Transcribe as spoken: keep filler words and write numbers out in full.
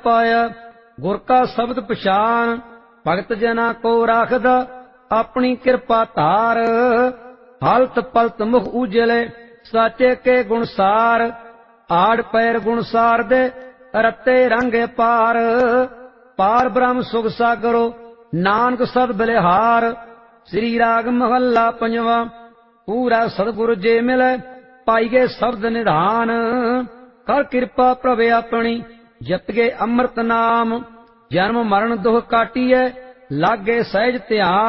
पाया। गुर का शब्द पछान भगत जना को राखदा, अपनी कृपा धार। हलत पलत मुख उजले साचे के गुणसार, आड़ पैर गुणसार दे रते रंग पार। पार ब्रह्म सुख सागरो नानक सद बलिहार। श्री राग महला पंजवा। पूरा सतगुरु जे मिले पाई गए शब्द निधान। कर कृपा प्रभ अपनी जप गए अमृत नाम। जन्म मरण दुख काटिए लागे सहज ध्यान।